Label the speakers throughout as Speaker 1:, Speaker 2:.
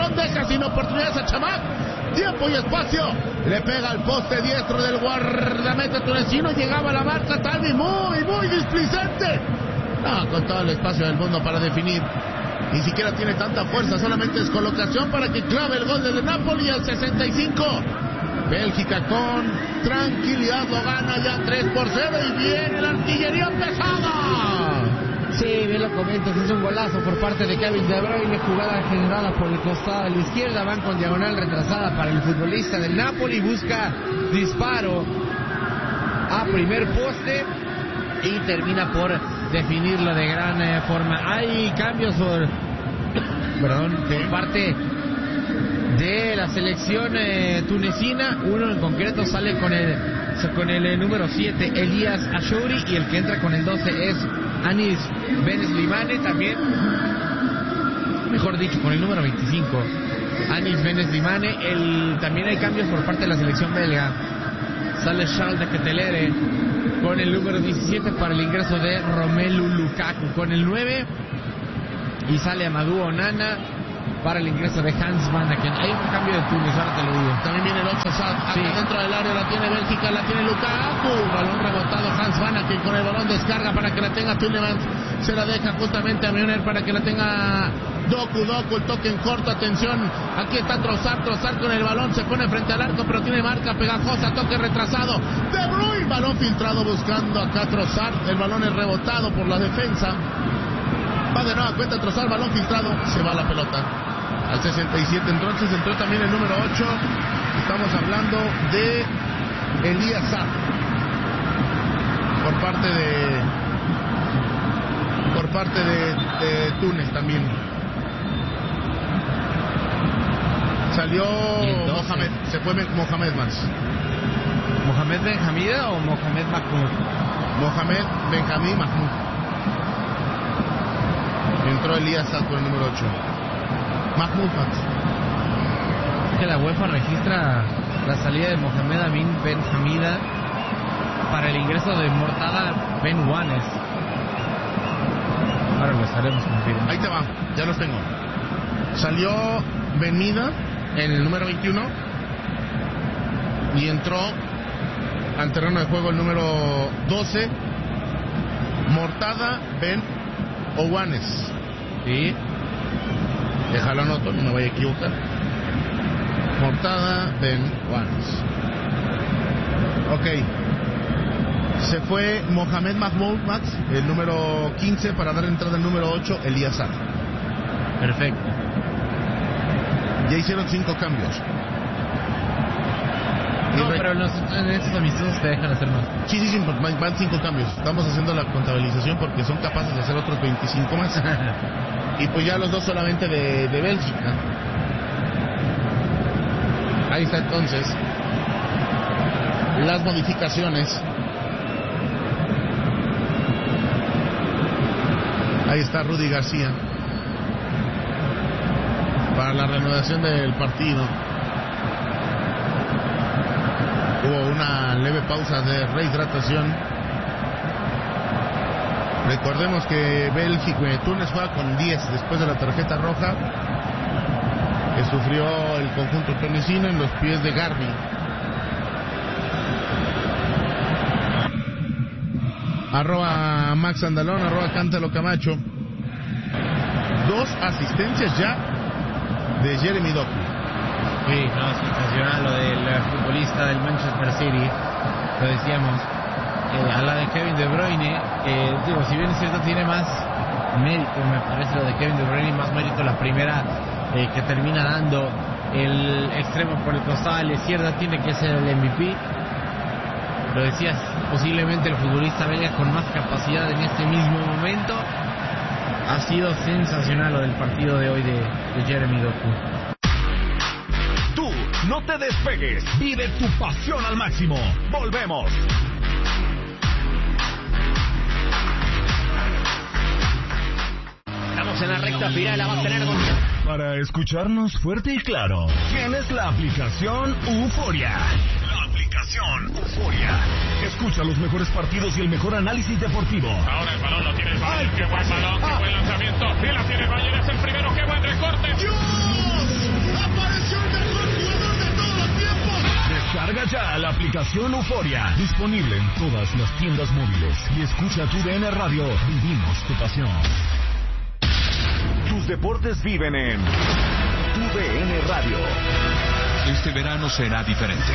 Speaker 1: balón, deja sin oportunidades a Chamac. Tiempo y espacio. Le pega al poste diestro del guardameta tunecino. Llegaba a la marca Talvi, muy displicente. No, con todo el espacio del mundo para definir. Ni siquiera tiene tanta fuerza, solamente es colocación para que clave el gol del Napoli al 65. Bélgica con tranquilidad lo gana ya 3-0 y viene la artillería pesada.
Speaker 2: Sí, bien lo comentas, es un golazo por parte de Kevin De Bruyne, jugada generada por el costado de la izquierda, van con diagonal retrasada para el futbolista del Napoli, busca disparo a primer poste y termina por definirlo de gran forma. Hay cambios por parte de la selección tunecina. Uno en concreto sale con el número 7, Elías Achouri, y el que entra con el 12 es Anis Beneslimane, también, mejor dicho, con el número 25, Anis Beneslimane. También hay cambios por parte de la selección belga. Sale Charles de Ketelere con el número 17 para el ingreso de Romelu Lukaku con el 9, y sale Amadou Onana para el ingreso de Hans Van Aken. Hay un cambio de Túnez, ahora te lo digo.
Speaker 1: También viene el 8 sí. Dentro del área la tiene Bélgica, la tiene Lukaku. Balón rebotado, Hans Van Aken con el balón, descarga para que la tenga Tielemans. Se la deja justamente a Müller para que la tenga Doku, el toque en corto, atención. Aquí está Trossard con el balón, se pone frente al arco, pero tiene marca pegajosa, toque retrasado. De Bruyne, balón filtrado buscando acá Trossard. El balón es rebotado por la defensa. Va de nueva cuenta Trossard, balón filtrado, se va la pelota al 67. Entonces entró también el número 8. Estamos hablando de Elías Sarr por parte de Túnez también. Salió Mohamed, se fue Mohamed más.
Speaker 2: ¿Mohamed Benhamida o Mohamed Mahmoud?
Speaker 1: Mohamed Benhamid Mahmoud. Entró Elías Sarr con el número 8. Mahmoud Max.
Speaker 2: Que la UEFA registra la salida de Mohamed Amin Ben Hamida para el ingreso de Mortada Ben Wanes. Ahora lo estaremos confirmando.
Speaker 1: Ahí te va, ya los tengo. Salió Ben Mida en el número 21 y entró al terreno de juego el número 12, Mortada Ben Owanes.
Speaker 2: Sí.
Speaker 1: Déjalo anoto, no me vaya a equivocar. Mortada Ben Owanes. Ok. Se fue Mohamed Mahmoud Max, el número 15, para dar entrada al número 8, Elías Sarr.
Speaker 2: Perfecto.
Speaker 1: Ya hicieron 5 cambios.
Speaker 2: No, pero en estos amistosos te dejan hacer más.
Speaker 1: Sí, van 5 cambios. Estamos haciendo la contabilización porque son capaces de hacer otros 25 más. Y pues ya los 2 solamente de Bélgica. Ahí está entonces las modificaciones. Ahí está Rudy García para la reanudación del partido. Hubo una leve pausa de rehidratación. Recordemos que Túnez juega con 10 después de la tarjeta roja que sufrió el conjunto tunecino en los pies de Garbi. Arroba Max Andalón, arroba Cántalo Camacho. 2 asistencias ya de Jeremy Doku.
Speaker 2: Sí, no, sensacional lo del futbolista del Manchester City. Lo decíamos. A la de Kevin De Bruyne, si bien es cierto, tiene más mérito, me parece, lo de Kevin De Bruyne, más mérito la primera que termina dando el extremo por el costado de la izquierda, tiene que ser el MVP. Lo decías, posiblemente el futbolista belga con más capacidad en este mismo momento. Ha sido sensacional lo del partido de hoy de Jeremy Doku.
Speaker 3: Tú no te despegues, vive tu pasión al máximo. Volvemos.
Speaker 2: Estamos en la recta final, la va a tener con...
Speaker 3: Para escucharnos fuerte y claro, tienes la aplicación Euforia. La aplicación Euforia. Escucha los mejores partidos y el mejor análisis deportivo.
Speaker 4: Ahora el balón lo tiene el Bayern. Qué buen balón, qué buen lanzamiento. Y la tiene el Bayern, es el primero, qué buen recorte.
Speaker 1: ¡Dios!
Speaker 3: ya la aplicación Euforia. Disponible en todas las tiendas móviles. Y escucha tu DN Radio. Vivimos tu pasión. Tus deportes viven en tu DN Radio.
Speaker 4: Este verano será diferente.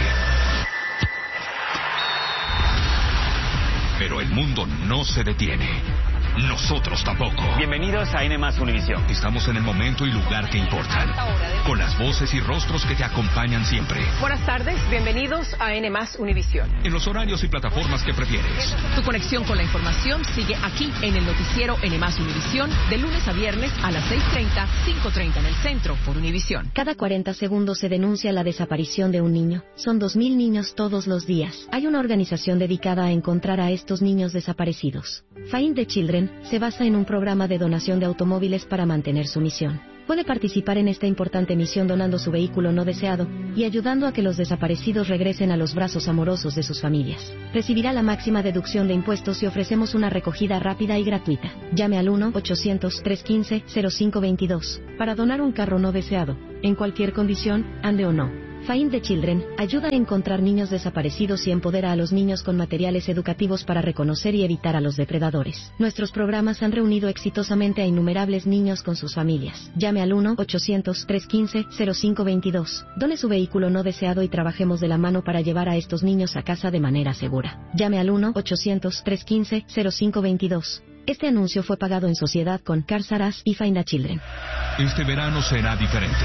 Speaker 4: Pero el mundo no se detiene. Nosotros tampoco.
Speaker 5: Bienvenidos a N+ Univisión.
Speaker 4: Estamos en el momento y lugar que importan, con las voces y rostros que te acompañan siempre.
Speaker 6: Buenas tardes, bienvenidos a N+ Univisión.
Speaker 4: En los horarios y plataformas que prefieres.
Speaker 6: Tu conexión con la información sigue aquí en el noticiero N+ Univisión, de lunes a viernes a las 6:30, 5:30 en el centro por Univisión.
Speaker 7: Cada 40 segundos se denuncia la desaparición de un niño. Son 2.000 niños todos los días. Hay una organización dedicada a encontrar a estos niños desaparecidos. Find the Children se basa en un programa de donación de automóviles para mantener su misión. Puede participar en esta importante misión donando su vehículo no deseado y ayudando a que los desaparecidos regresen a los brazos amorosos de sus familias. Recibirá la máxima deducción de impuestos y ofrecemos una recogida rápida y gratuita. Llame al 1-800-315-0522 para donar un carro no deseado, en cualquier condición, ande o no. Find the Children ayuda a encontrar niños desaparecidos y empodera a los niños con materiales educativos para reconocer y evitar a los depredadores. Nuestros programas han reunido exitosamente a innumerables niños con sus familias. Llame al 1-800-315-0522. Done su vehículo no deseado y trabajemos de la mano para llevar a estos niños a casa de manera segura. Llame al 1-800-315-0522. Este anuncio fue pagado en sociedad con Cars R Us y Find the Children.
Speaker 4: Este verano será diferente.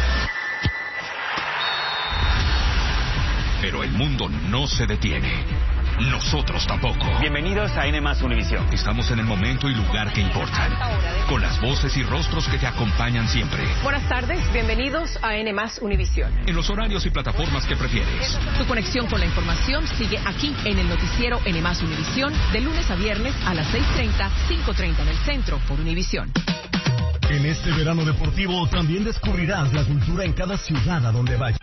Speaker 4: Pero el mundo no se detiene. Nosotros tampoco.
Speaker 5: Bienvenidos a N+ Univisión.
Speaker 4: Estamos en el momento y lugar que importan, con las voces y rostros que te acompañan siempre.
Speaker 6: Buenas tardes, bienvenidos a N+ Univisión.
Speaker 4: En los horarios y plataformas que prefieres.
Speaker 6: Tu conexión con la información sigue aquí en el noticiero N+ Univisión, de lunes a viernes a las 6:30, 5:30 en el centro por Univisión.
Speaker 3: En este verano deportivo también descubrirás la cultura en cada ciudad a donde vayas.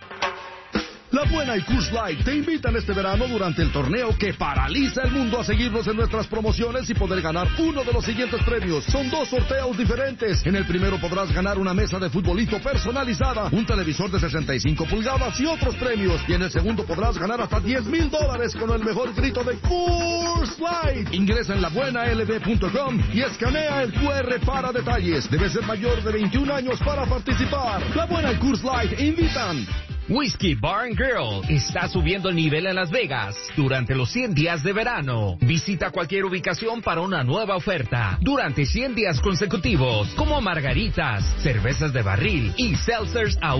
Speaker 8: La Buena y Coors Light te invitan este verano durante el torneo que paraliza el mundo a seguirnos en nuestras promociones y poder ganar uno de los siguientes premios. Son 2 sorteos diferentes. En el primero podrás ganar una mesa de futbolito personalizada, un televisor de 65 pulgadas y otros premios. Y en el segundo podrás ganar hasta $10,000 con el mejor grito de Coors Light. Ingresa en labuenalb.com y escanea el QR para detalles. Debes ser mayor de 21 años para participar. La Buena y Coors Light invitan.
Speaker 9: Whiskey Bar & Grill está subiendo el nivel en Las Vegas durante los 100 días de verano. Visita cualquier ubicación para una nueva oferta durante 100 días consecutivos, como margaritas, cervezas de barril y seltzers a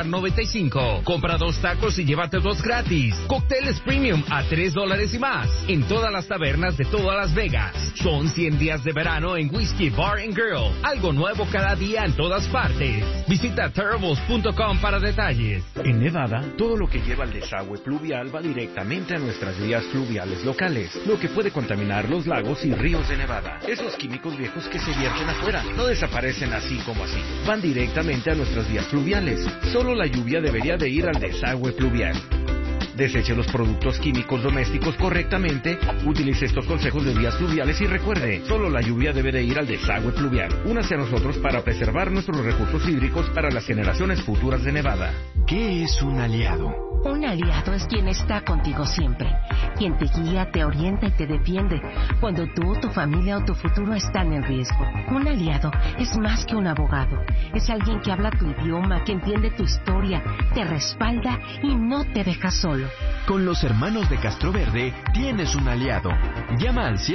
Speaker 9: $1.95. Compra 2 tacos y llévate 2 gratis. Cócteles premium a $3 y más en todas las tabernas de todas Las Vegas. Son 100 días de verano en Whiskey Bar & Grill. Algo nuevo cada día en todas partes. Visita terribles.com para detalles.
Speaker 10: En Nevada, todo lo que lleva al desagüe pluvial va directamente a nuestras vías fluviales locales, lo que puede contaminar los lagos y ríos de Nevada. Esos químicos viejos que se vierten afuera no desaparecen así como así. Van directamente a nuestras vías fluviales. Solo la lluvia debería de ir al desagüe pluvial. Deseche los productos químicos domésticos correctamente, utilice estos consejos de vías fluviales y recuerde, solo la lluvia debe de ir al desagüe pluvial. Únase a nosotros para preservar nuestros recursos hídricos para las generaciones futuras de Nevada.
Speaker 11: ¿Qué es un aliado?
Speaker 12: Un aliado es quien está contigo siempre, quien te guía, te orienta y te defiende cuando tú, tu familia o tu futuro están en riesgo. Un aliado es más que un abogado, es alguien que habla tu idioma, que entiende tu historia, te respalda y no te deja solo.
Speaker 11: Con los hermanos de Castroverde tienes un aliado. Llama al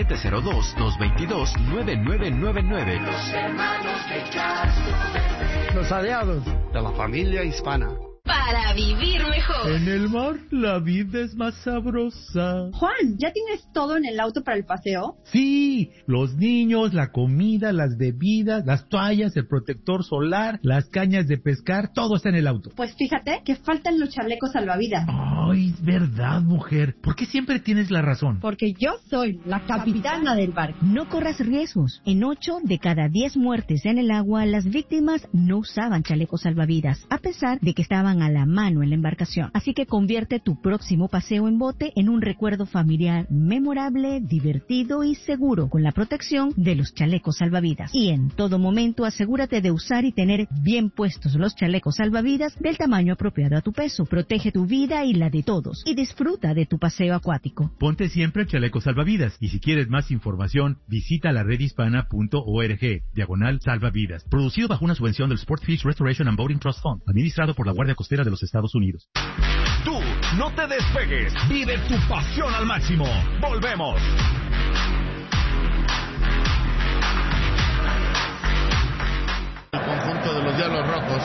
Speaker 11: 702-222-9999.
Speaker 13: Los hermanos de Castroverde.
Speaker 14: Los aliados de la familia hispana.
Speaker 15: Para vivir mejor.
Speaker 16: En el mar, la vida es más sabrosa.
Speaker 17: Juan, ¿ya tienes todo en el auto para el paseo?
Speaker 16: Sí, los niños, la comida, las bebidas, las toallas, el protector solar, las cañas de pescar, todo está en el auto.
Speaker 17: Pues fíjate que faltan los chalecos salvavidas.
Speaker 16: Ay, es verdad, mujer. ¿Por qué siempre tienes la razón?
Speaker 17: Porque yo soy la capitana del barco.
Speaker 18: No corras riesgos. En 8 de cada 10 muertes en el agua, las víctimas no usaban chalecos salvavidas, a pesar de que estaban llevan a la mano en la embarcación. Así que convierte tu próximo paseo en bote en un recuerdo familiar memorable, divertido y seguro, con la protección de los chalecos salvavidas. Y en todo momento asegúrate de usar y tener bien puestos los chalecos salvavidas del tamaño apropiado a tu peso. Protege tu vida y la de todos y disfruta de tu paseo acuático.
Speaker 16: Ponte siempre el chaleco salvavidas y si quieres más información, visita la redhispana.org/salvavidas. Producido bajo una subvención del Sportfish Restoration and Boating Trust Fund, administrado por la Guardia Costera de los Estados Unidos.
Speaker 3: Tú, no te despegues. Vive tu pasión al máximo. Volvemos.
Speaker 1: El conjunto de los Diablos Rojos.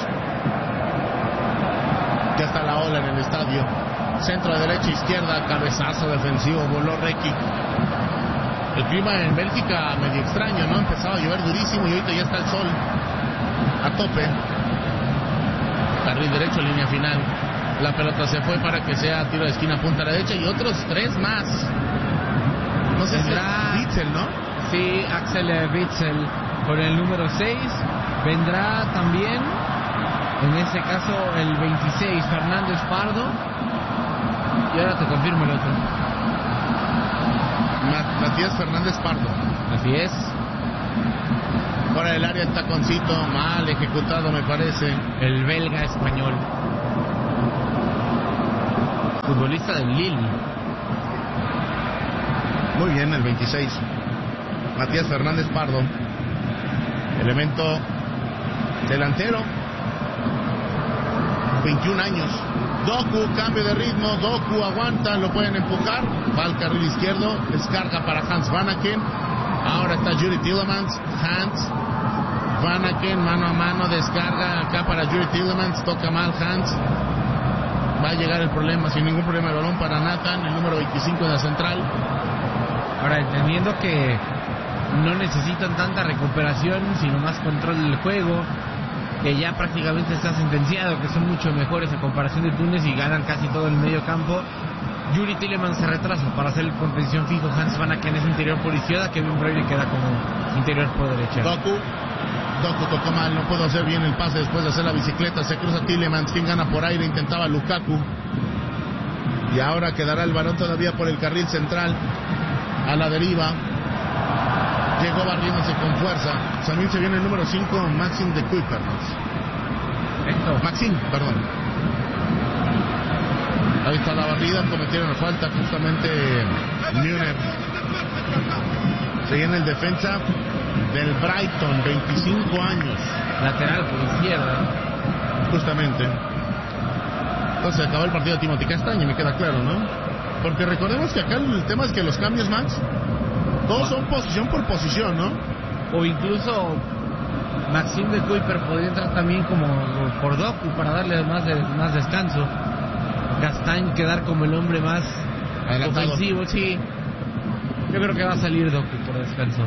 Speaker 1: Ya está la ola en el estadio. Centro, derecha, izquierda, cabezazo defensivo, voló Requi. El clima en Bélgica medio extraño, ¿no? Empezaba a llover durísimo y ahorita ya está el sol a tope. Carril derecho, línea final. La pelota se fue para que sea tiro de esquina, punta derecha y otros 3 más. No sé si será Witzel, ¿no?
Speaker 2: Sí, Axel Witzel con el número 6. Vendrá también, en ese caso, el 26, Fernández Pardo. Y ahora te confirmo el otro.
Speaker 1: Matías Fernández Pardo.
Speaker 2: Así es.
Speaker 1: Fuera del área el taconcito, mal ejecutado me parece.
Speaker 2: El belga español. Futbolista del Lille.
Speaker 1: Muy bien, el 26. Matías Fernández Pardo. Elemento delantero. 21 años. Doku, cambio de ritmo. Doku aguanta, lo pueden empujar. Va al carril izquierdo. Descarga para Hans Vanaken. Ahora está Yuri Tillemans. Hans Vanaken, mano a mano. Descarga acá para Yuri Tillemans. Toca mal Hans. Va a llegar el problema, sin ningún problema, el balón para Nathan, el número 25 de la central.
Speaker 2: Ahora, entendiendo que no necesitan tanta recuperación, sino más control del juego, que ya prácticamente está sentenciado, que son mucho mejores a comparación de Túnez y ganan casi todo el medio campo. Yuri Tillemans se retrasa para hacer el contención fijo. Hans Vanaken es interior por izquierda, Kevin Brady queda como interior por derecha.
Speaker 1: Doku tocó mal, no pudo hacer bien el pase después de hacer la bicicleta. Se cruza Tillemans, quien gana por aire, intentaba Lukaku. Y ahora quedará el balón todavía por el carril central, a la deriva. Llegó barriéndose con fuerza. También se viene el número 5, Maxim de Kuiper. Maxim, perdón. Ahí está la barrida, cometieron la falta justamente Müller. Se viene el defensa del Brighton, 25 años.
Speaker 2: Lateral por izquierda.
Speaker 1: Justamente. Entonces acabó el partido de Timothy Castaño, me queda claro, ¿no? Porque recordemos que acá el tema es que los cambios, Max, todos son posición por posición, ¿no?
Speaker 2: O incluso Maxim de Kuiper podría entrar también como por Doku para darle más descanso. Castañ quedar como el hombre más adelantado, ofensivo, sí. Yo creo que va a salir Doku por descanso.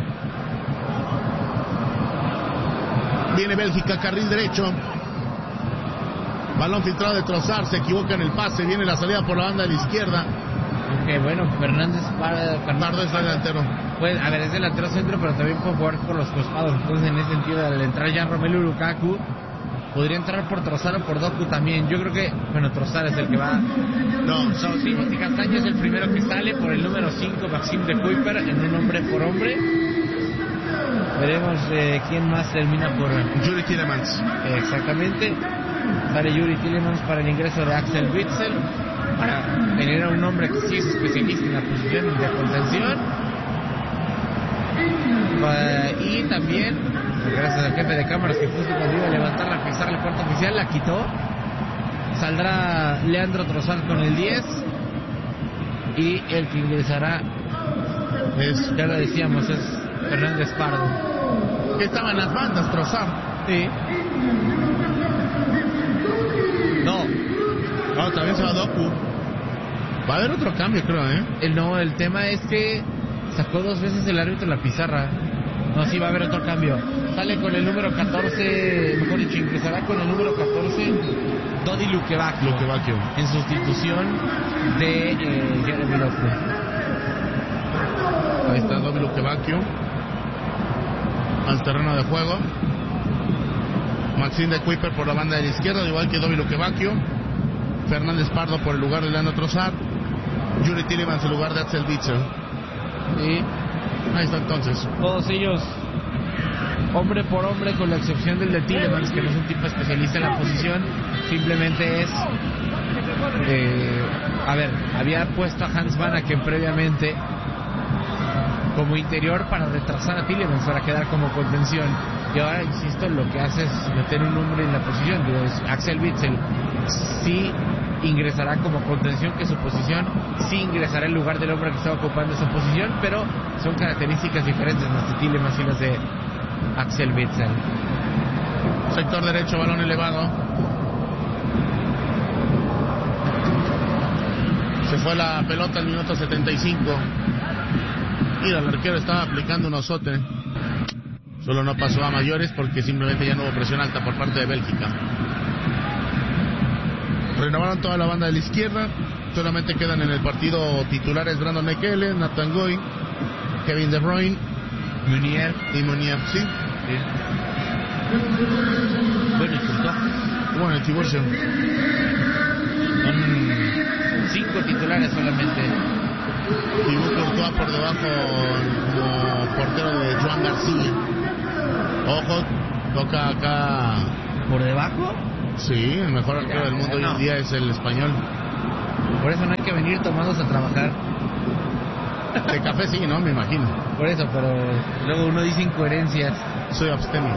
Speaker 1: Viene Bélgica, carril derecho. Balón filtrado de Trossard, se equivoca en el pase. Viene la salida por la banda de la izquierda.
Speaker 2: Ok, bueno, Fernández
Speaker 1: Pardo es delantero.
Speaker 2: Pues, a ver, es delantero centro, pero también puede jugar por los costados. Entonces, en ese sentido, al entrar ya Romelu Lukaku, podría entrar por Trossard o por Doku también. Yo creo que, bueno, Trossard es el que va. No, Timothy Castaño es el primero que sale por el número 5, Maxim de Kuiper, en un hombre por hombre. Veremos quién más termina por
Speaker 1: Yuri Tillemans.
Speaker 2: Exactamente. Sale Yuri Tillemans para el ingreso de Axel Witzel, para tener a un hombre que sí es especialista en la posición de contención. Y también, gracias al jefe de cámaras que justo cuando iba a levantar a pisar la puerta oficial la quitó. Saldrá Leandro Trossard con el 10 y el que ingresará es, ya lo decíamos, es Fernández Pardo.
Speaker 1: Que estaba en las bandas, Trossard.
Speaker 2: Sí.
Speaker 1: No, también se va Doku. Va a haber otro cambio, creo,
Speaker 2: No, el tema es que sacó 2 veces el árbitro la pizarra. No, sí va a haber otro cambio. Sale con el número 14, mejor dicho, ingresará con el número 14 Dodi Lukebakio. En sustitución de Jeremy Doku.
Speaker 1: Ahí está Dodi Lukebakio al terreno de juego. Maxim de Kuiper por la banda de la izquierda, igual que Dodi Lukebakio. Fernández Pardo por el lugar de Leandro Trossard, Yuri Tillemans en lugar de Axel Witsel. Y ahí está entonces.
Speaker 2: Todos ellos, hombre por hombre, con la excepción del de Tillemans, que no es un tipo especialista en la posición, simplemente es... había puesto a Hans Vanaken previamente como interior para retrasar a Tillemans, para quedar como contención. Y ahora, insisto, lo que hace es meter un hombre en la posición. Axel Witsel sí ingresará como contención, que su posición sí ingresará en lugar del hombre que estaba ocupando esa posición, pero son características diferentes las de Tillemans y las de Axel Witsel.
Speaker 1: Sector derecho, balón elevado. Se fue la pelota al minuto 75. Mira, el arquero estaba aplicando un osote. Solo no pasó a mayores porque simplemente ya no hubo presión alta por parte de Bélgica. Renovaron toda la banda de la izquierda. Solamente quedan en el partido titulares Brandon Mekele, Nathan Goy, Kevin De Bruyne,
Speaker 2: Meunier
Speaker 1: y Meunier, sí.
Speaker 2: Bueno, y Courtois.
Speaker 1: Bueno, el Tiburcio.
Speaker 2: Son 5 titulares solamente.
Speaker 1: Thibaut Courtois por debajo como portero de Joan García. Ojo, toca acá.
Speaker 2: ¿Por debajo?
Speaker 1: Sí, el mejor arquero del mundo hoy en día es el español.
Speaker 2: Por eso no hay que venir tomados a trabajar.
Speaker 1: De café sí, ¿no? Me imagino.
Speaker 2: Por eso, pero luego uno dice incoherencias.
Speaker 1: Soy abstemio.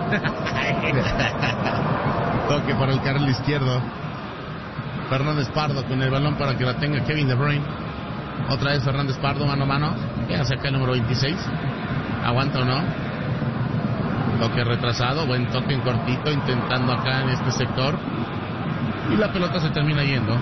Speaker 1: Toque para el carril izquierdo. Fernández Pardo con el balón para que la tenga Kevin De Bruyne. Otra vez Fernández Pardo, mano a mano. Ya saca el número 26. ¿Aguanta o no? Toque retrasado, buen toque en cortito, intentando acá en este sector. Y la pelota se termina yendo.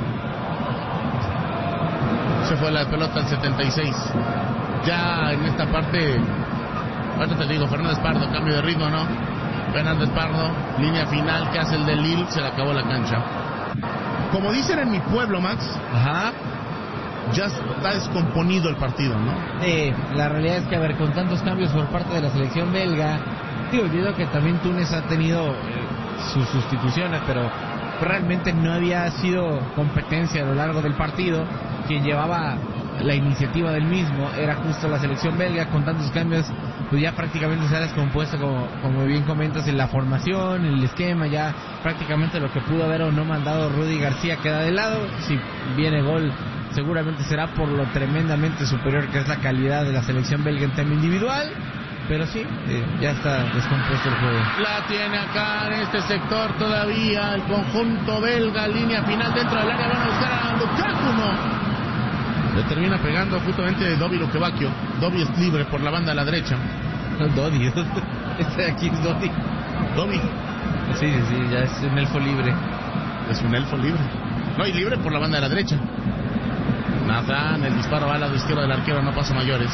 Speaker 1: Se fue la pelota al 76. Ya en esta parte, ahorita te digo, Fernández Pardo, cambio de ritmo, ¿no? Fernández Pardo, línea final que hace el de Lille, se le acabó la cancha. Como dicen en mi pueblo, Max, ya está descomponido el partido, ¿no?
Speaker 2: La realidad es que, a ver, con tantos cambios por parte de la selección belga, olvido que también Túnez ha tenido sus sustituciones, pero realmente no había sido competencia a lo largo del partido. Quien llevaba la iniciativa del mismo era justo la selección belga. Con tantos cambios, pues ya prácticamente se ha descompuesto, como bien comentas, en la formación, en el esquema. Ya prácticamente lo que pudo haber o no mandado Rudy García queda de lado. Si viene gol, seguramente será por lo tremendamente superior que es la calidad de la selección belga en tema individual. Pero sí, ya está descompuesto el juego.
Speaker 1: La tiene acá en este sector todavía el conjunto belga, línea final dentro del área, van a buscar a Lukaku, no. Le termina pegando justamente Dovi Lukebakio. Dovi es libre por la banda a la derecha.
Speaker 2: No, Dovi, este de aquí es Dovi.
Speaker 1: Dovi.
Speaker 2: Sí, ya es un elfo libre.
Speaker 1: Es un elfo libre. No, y libre por la banda de la derecha. Nada, el disparo va al lado izquierdo del arquero, no pasa mayores.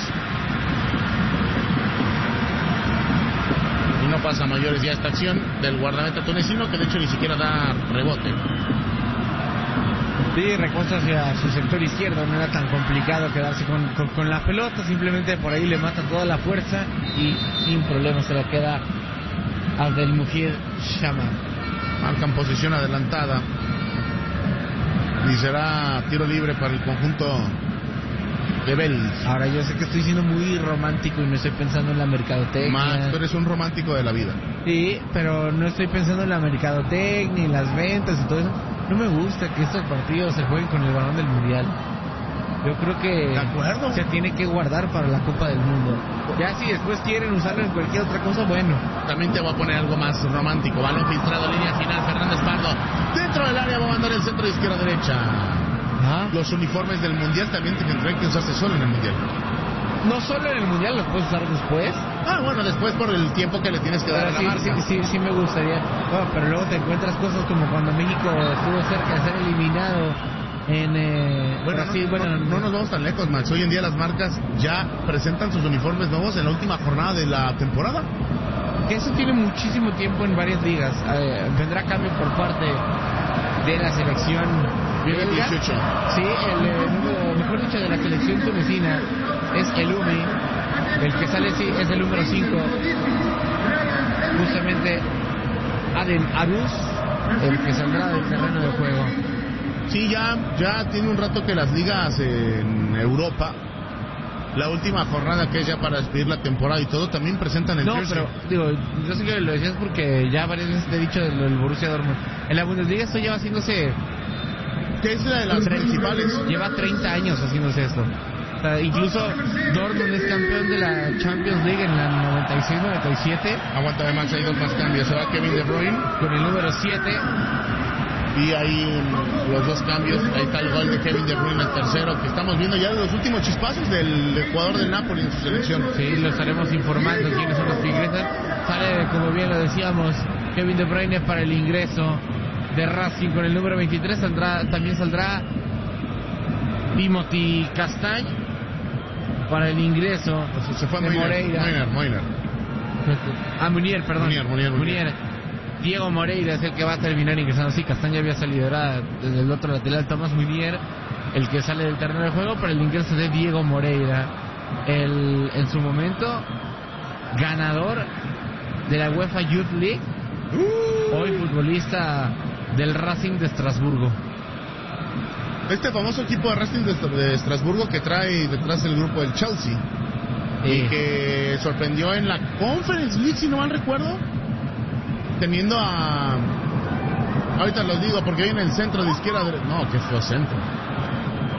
Speaker 1: No pasa mayores ya esta acción del guardameta tunecino, que de hecho ni siquiera da rebote.
Speaker 2: Sí, recosta hacia su sector izquierdo, no era tan complicado quedarse con la pelota, simplemente por ahí le mata toda la fuerza y sin problema se la queda a Abdelmujid Shama.
Speaker 1: Marcan posición adelantada y será tiro libre para el conjunto de Belis.
Speaker 2: Ahora, yo sé que estoy siendo muy romántico y no estoy pensando en la mercadotecnia.
Speaker 1: Max, tú eres un romántico de la vida.
Speaker 2: Sí, pero no estoy pensando en la mercadotecnia y las ventas y todo eso. No me gusta que estos partidos se jueguen con el balón del Mundial. Yo creo que se tiene que guardar para la Copa del Mundo. Ya si después quieren usarlo en cualquier otra cosa, bueno.
Speaker 1: También te voy a poner algo más romántico. Balón filtrado, línea final, Fernández Pardo. Dentro del área va a mandar el centro de izquierda a derecha. Los uniformes del Mundial también tendrán que usarse solo en el Mundial.
Speaker 2: No solo en el Mundial, los puedes usar después.
Speaker 1: Bueno, después por el tiempo que le tienes que dar a la marca.
Speaker 2: Sí me gustaría. Bueno, pero luego te encuentras cosas como cuando México estuvo cerca de ser eliminado en Brasil.
Speaker 1: No nos vamos tan lejos, Max. Hoy en día las marcas ya presentan sus uniformes nuevos en la última jornada de la temporada.
Speaker 2: Que eso tiene muchísimo tiempo en varias ligas. Vendrá cambio por parte de la selección
Speaker 1: belga. 18.
Speaker 2: Sí, el mejor dicho de la selección tunecina es el Umi. El que sale es el número 5. Justamente Adem Arous, el que saldrá del terreno de juego.
Speaker 1: Sí, ya tiene un rato que las ligas en Europa, la última jornada que es ya para despedir la temporada y todo, también presentan el jersey.
Speaker 2: No, pero digo, yo sé que lo decías porque ya varias veces te he dicho del Borussia Dortmund. En la Bundesliga esto lleva haciéndose...
Speaker 1: ¿Qué es la de las principales?
Speaker 2: Lleva 30 años haciéndose esto. O sea, incluso Dortmund es campeón de la Champions League en la 96-97.
Speaker 1: Aguanta, además hay dos más cambios. Se va Kevin De Bruyne
Speaker 2: con el número 7.
Speaker 1: Y ahí los dos cambios. Ahí está el gol de Kevin De Bruyne, el tercero, que estamos viendo ya los últimos chispazos del jugador del Napoli en su selección.
Speaker 2: Sí, lo estaremos informando quiénes son los tigreses. Sale, como bien lo decíamos, Kevin De Bruyne para el ingreso de Racing con el número 23. También saldrá Timothy Castañ para el ingreso.
Speaker 1: Se fue
Speaker 2: de Moreira. Munier. Diego Moreira es el que va a terminar ingresando. Sí, Castañ ya había salido, era desde el otro lateral Tomás Munier el que sale del terreno de juego para el ingreso de Diego Moreira, en su momento ganador de la UEFA Youth League, hoy futbolista del Racing de Estrasburgo.
Speaker 1: Este famoso equipo de Racing de Estrasburgo que trae detrás el grupo del Chelsea, y que sorprendió en la Conference League, si no mal recuerdo, teniendo a... Ahorita los digo porque hoy en el centro de izquierda... No, qué feo centro.